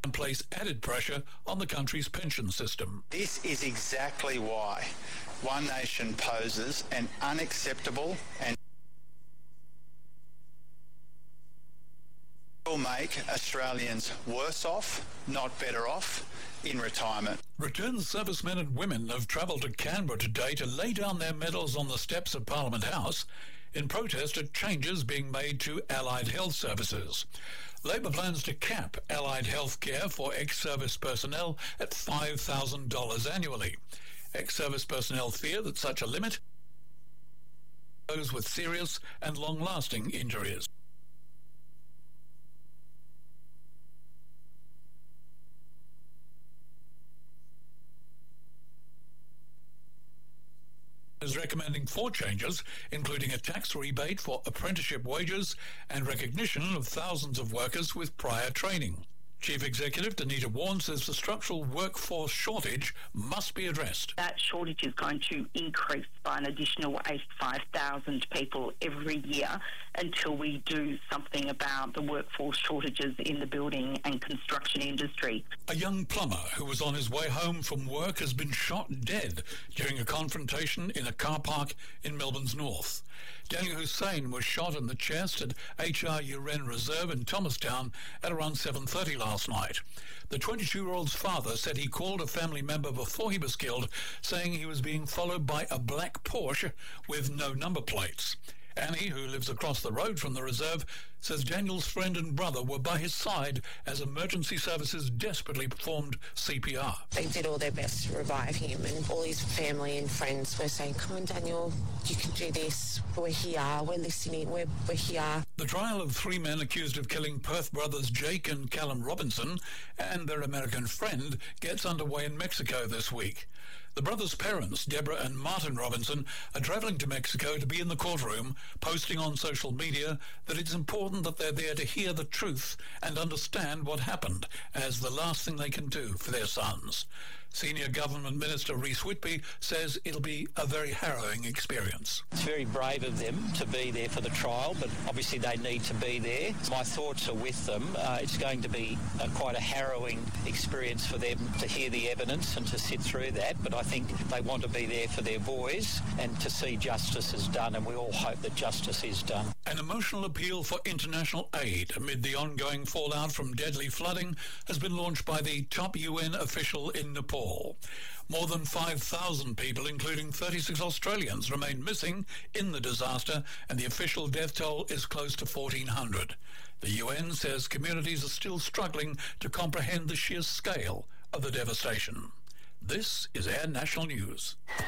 and place added pressure on the country's pension system. This is exactly why One Nation poses an unacceptable and will make Australians worse off, not better off, in retirement. Returned servicemen and women have travelled to Canberra today to lay down their medals on the steps of Parliament House in protest at changes being made to allied health services. Labor plans to cap allied health care for ex-service personnel at $5,000 annually. Ex-service personnel fear that such a limit those with serious and long-lasting injuries. Is recommending 4 changes, including a tax rebate for apprenticeship wages and recognition of thousands of workers with prior training. Chief Executive Danita Warren says the structural workforce shortage must be addressed. That shortage is going to increase by an additional 85,000 people every year until we do something about the workforce shortages in the building and construction industry. A young plumber who was on his way home from work has been shot dead during a confrontation in a car park in Melbourne's north. Daniel Hussain was shot in the chest at HRU Wren Reserve in Thomastown at around 7:30 last night. The 22-year-old's father said he called a family member before he was killed, saying he was being followed by a black Porsche with no number plates. Annie, who lives across the road from the reserve, says Daniel's friend and brother were by his side as emergency services desperately performed CPR. They did all their best to revive him, and all his family and friends were saying, "Come on, Daniel, you can do this. We're here, we're listening, we're here." The trial of 3 men accused of killing Perth brothers Jake and Callum Robinson and their American friend gets underway in Mexico this week. The brothers' parents, Deborah and Martin Robinson, are travelling to Mexico to be in the courtroom, posting on social media that it's important that they're there to hear the truth and understand what happened, as the last thing they can do for their sons. Senior Government Minister Reece Whitby says it'll be a very harrowing experience. It's very brave of them to be there for the trial, but obviously they need to be there. My thoughts are with them. It's going to be quite a harrowing experience for them to hear the evidence and to sit through that, but I think they want to be there for their boys and to see justice is done, and we all hope that justice is done. An emotional appeal for international aid amid the ongoing fallout from deadly flooding has been launched by the top UN official in Nepal. More than 5,000 people, including 36 Australians, remain missing in the disaster, and the official death toll is close to 1,400. The UN says communities are still struggling to comprehend the sheer scale of the devastation. This is Air National News.